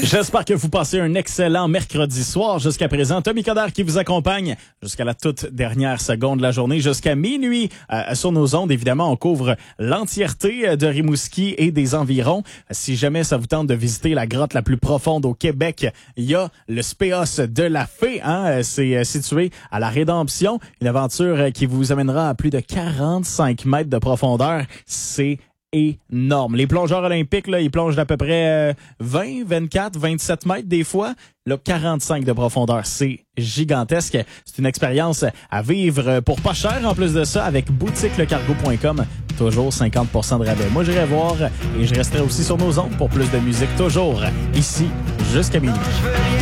J'espère que vous passez un excellent mercredi soir. Jusqu'à présent, Tommy Coderre qui vous accompagne jusqu'à la toute dernière seconde de la journée, jusqu'à minuit sur nos ondes. Évidemment, on couvre l'entièreté de Rimouski et des environs. Si jamais ça vous tente de visiter la grotte la plus profonde au Québec, il y a le Spéos de la Fée. C'est situé à la Rédemption. Une aventure qui vous amènera à plus de 45 mètres de profondeur. C'est énorme. Les plongeurs olympiques, là, ils plongent d'à peu près 20, 24, 27 mètres des fois. Là, 45 de profondeur. C'est gigantesque. C'est une expérience à vivre pour pas cher. En plus de ça, avec boutiquelecargo.com, toujours 50% de rabais. Moi, j'irai voir et je resterai aussi sur nos ondes pour plus de musique. Toujours ici, jusqu'à minuit.